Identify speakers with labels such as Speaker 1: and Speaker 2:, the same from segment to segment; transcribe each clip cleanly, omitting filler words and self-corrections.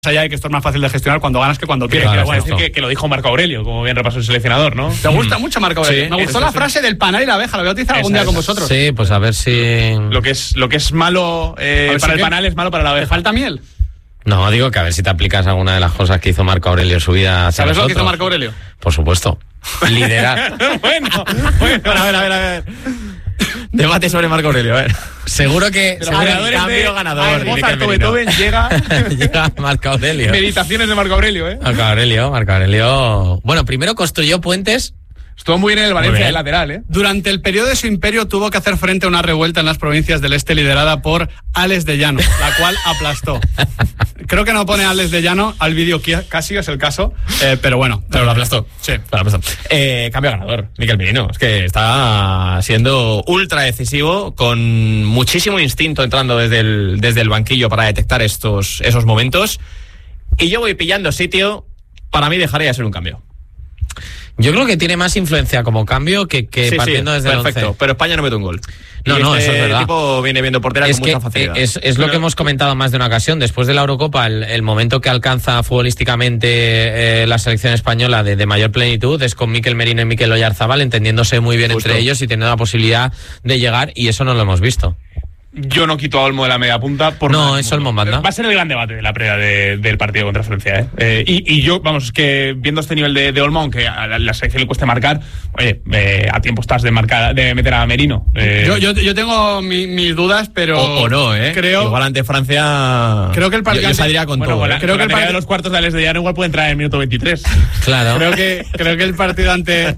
Speaker 1: allá de que esto es más fácil de gestionar cuando ganas que cuando pierdes.
Speaker 2: Claro, bueno, que lo dijo Marco Aurelio, como bien repasó el seleccionador, ¿no?
Speaker 1: ¿Te gusta mucho Marco Aurelio? Sí, me gustó la frase del panal y la abeja, lo voy a utilizar algún día con vosotros.
Speaker 3: Sí, pues a ver si...
Speaker 2: Lo que es malo para el panal es malo para la abeja.
Speaker 1: ¿Te falta miel?
Speaker 3: No, digo que a ver si te aplicas alguna de las cosas que hizo Marco Aurelio en su vida.
Speaker 1: ¿Sabes lo que hizo Marco Aurelio?
Speaker 3: Por supuesto. Liderar.
Speaker 2: bueno.
Speaker 3: A ver. Debate sobre Marco Aurelio, a ver. Seguro que
Speaker 2: cambio
Speaker 3: ganador.
Speaker 2: Mozart o Beethoven
Speaker 3: llega Marco Aurelio.
Speaker 2: Meditaciones de Marco Aurelio,
Speaker 3: Marco Aurelio. Bueno, primero construyó puentes.
Speaker 2: Estuvo muy bien en el Valencia de lateral,
Speaker 1: Durante el periodo de su imperio tuvo que hacer frente a una revuelta en las provincias del este liderada por Ales de Llano, la cual aplastó. Creo que no pone Ales de Llano al vídeo Casio, es el caso, pero bueno.
Speaker 3: Pero lo aplastó.
Speaker 1: Sí.
Speaker 3: Lo aplastó. Cambio ganador, Miquel Merino. Es que está siendo ultra decisivo, con muchísimo instinto entrando desde el banquillo para detectar esos momentos. Y yo voy pillando sitio, para mí dejaría de ser un cambio.
Speaker 4: Yo creo que tiene más influencia como cambio que partiendo desde
Speaker 3: perfecto,
Speaker 4: el 11.
Speaker 3: Pero España no mete un gol.
Speaker 4: No, eso es verdad.
Speaker 3: El tipo viene viendo portera con mucha facilidad.
Speaker 4: Es lo que hemos comentado más de una ocasión. Después de la Eurocopa, el momento que alcanza futbolísticamente la selección española de mayor plenitud es con Miquel Merino y Mikel Oyarzabal, entendiéndose muy bien entre ellos y teniendo la posibilidad de llegar, y eso no lo hemos visto.
Speaker 2: Yo no quito a Olmo de la media punta.
Speaker 4: No, es Olmo banda.
Speaker 2: Va a ser el gran debate de la previa del partido contra Francia. Y yo, vamos, que viendo este nivel de Olmo, aunque a la selección le cueste marcar, oye, a tiempo estás de meter a Merino.
Speaker 1: Yo tengo mis dudas, pero...
Speaker 3: O no,
Speaker 1: creo,
Speaker 3: igual ante Francia...
Speaker 1: Creo que el partido...
Speaker 3: Yo saldría con todo.
Speaker 2: Creo que el partido de los cuartos de Ales de Llano igual puede entrar en el minuto 23.
Speaker 4: Claro.
Speaker 1: Creo que el partido ante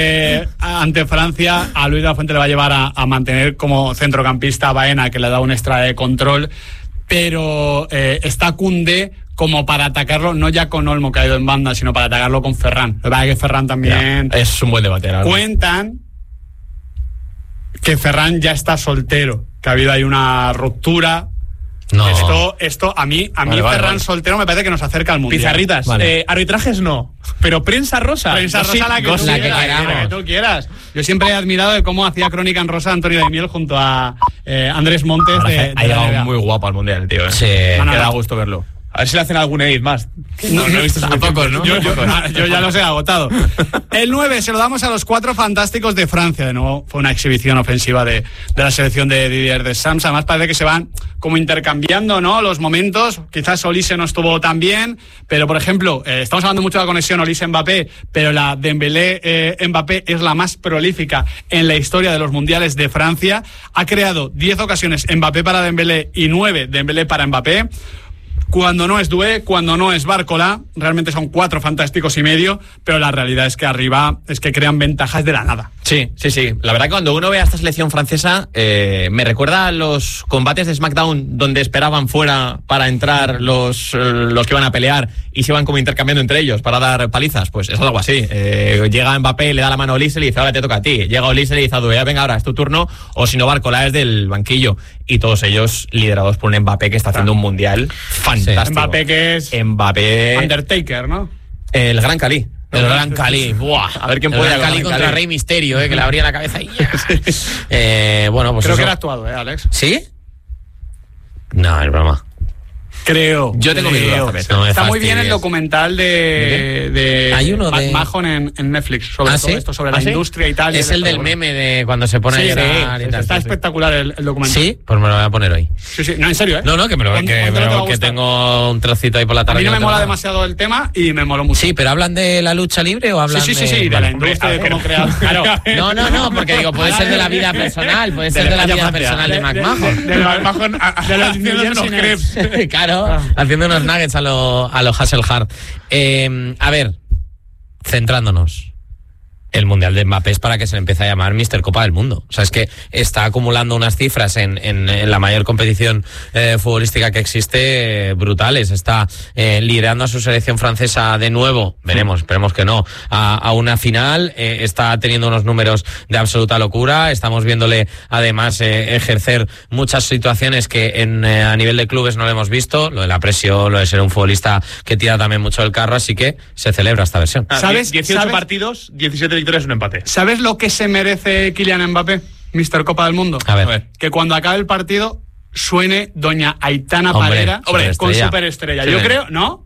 Speaker 1: Francia a Luis de la Fuente le va a llevar a mantener como centrocampista a Baena, que le da un extra de control, pero está Koundé como para atacarlo, no ya con Olmo caído en banda, sino para atacarlo con Ferran. La verdad que Ferran también...
Speaker 3: Ya, es un buen debate.
Speaker 1: Cuentan que Ferran ya está soltero, que ha habido ahí una ruptura.
Speaker 3: No.
Speaker 1: Esto a mí Ferran soltero me parece que nos acerca al mundial.
Speaker 2: Pizarritas. Arbitrajes no, pero prensa rosa.
Speaker 1: Prensa rosa la que tú quieras. Yo siempre he admirado de cómo hacía crónica en rosa Antonio de Miel junto a Andrés Montes.
Speaker 3: Ha llegado muy guapo al mundial, tío.
Speaker 4: Sí.
Speaker 3: Me da gusto verlo.
Speaker 2: A ver si le hacen algún edit más.
Speaker 3: No he visto tampoco, ¿no?
Speaker 1: Yo ya los he agotado. El 9 se lo damos a los 4 fantásticos de Francia. De nuevo, fue una exhibición ofensiva de la selección de Didier Deschamps. Además, parece que se van como intercambiando, ¿no?, los momentos. Quizás Olise no estuvo tan bien, pero, por ejemplo, estamos hablando mucho de la conexión Olise-Mbappé, pero la Dembélé-Mbappé es la más prolífica en la historia de los mundiales de Francia. Ha creado 10 ocasiones Mbappé para Dembélé y 9 Dembélé para Mbappé. Cuando no es Doué, cuando no es Barcola, realmente son 4 fantásticos y medio, pero la realidad es que arriba es que crean ventajas de la nada.
Speaker 3: Sí. La verdad que cuando uno ve a esta selección francesa, me recuerda a los combates de SmackDown donde esperaban fuera para entrar los que iban a pelear y se iban como intercambiando entre ellos para dar palizas. Pues es algo así. Llega Mbappé, le da la mano a Olise y le dice, ahora te toca a ti. Llega Olise y le dice a Doué, venga, ahora es tu turno. O si no, Barcola es del banquillo. Y todos ellos liderados por un Mbappé que está haciendo un mundial fantástico.
Speaker 1: Mbappé que es Undertaker, ¿no?
Speaker 3: El Gran Cali.
Speaker 4: El Gran Cali. Buah.
Speaker 3: A ver quién
Speaker 4: el
Speaker 3: puede
Speaker 4: Gran Cali contra Rey Misterio, que le abría la cabeza y bueno, pues
Speaker 1: creo que era actuado, Alex.
Speaker 4: ¿Sí? No, es broma.
Speaker 3: Yo tengo mis dudas.
Speaker 1: Está muy bien el documental de
Speaker 4: hay uno de
Speaker 1: Mahon en Netflix sobre todo esto, sobre la industria y tal.
Speaker 4: Es el del meme de cuando se pone a llorar y tal.
Speaker 1: Está espectacular el documental.
Speaker 4: Sí, pues me lo voy a poner hoy.
Speaker 1: Sí. No, en serio,
Speaker 4: No, que tengo un trocito ahí por la tarde.
Speaker 1: A mí no me mola demasiado el tema y me moló mucho.
Speaker 4: Sí, pero ¿hablan de la lucha libre o hablan
Speaker 1: de la industria, de cómo crear?
Speaker 4: Claro. No, porque digo, puede ser de la vida personal, puede ser de la vida personal de Mac Mahon.
Speaker 2: De Mac Mahon haciendo unos crepes.
Speaker 4: Claro. Haciendo unos nuggets a lo Hasselhard. A ver, centrándonos. El Mundial de Mbappé es para que se le empiece a llamar Mr. Copa del Mundo. O sea, es que está acumulando unas cifras en la mayor competición futbolística que existe brutales. Está liderando a su selección francesa de nuevo, esperemos que no, a una final. Está teniendo unos números de absoluta locura. Estamos viéndole además ejercer muchas situaciones que a nivel de clubes no lo hemos visto. Lo de la presión, lo de ser un futbolista que tira también mucho el carro, así que se celebra esta versión.
Speaker 2: ¿Sabes? 18 partidos, 17 victorias, un empate.
Speaker 1: ¿Sabes lo que se merece Kylian Mbappé, Mr. Copa del Mundo?
Speaker 4: A ver.
Speaker 1: Que cuando acabe el partido suene doña Aitana
Speaker 4: Hombre,
Speaker 1: Parera con
Speaker 4: superestrella.
Speaker 1: Superestrella.
Speaker 3: Sí.
Speaker 1: Yo creo, ¿no?